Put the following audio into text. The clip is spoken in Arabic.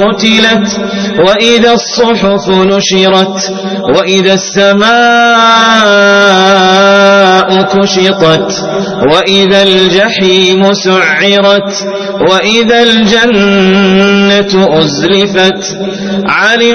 قتلت وإذا الصحف نشرت وإذا السماء كشطت وإذا الجحيم سعرت وإذا الجنة أزلفت علمت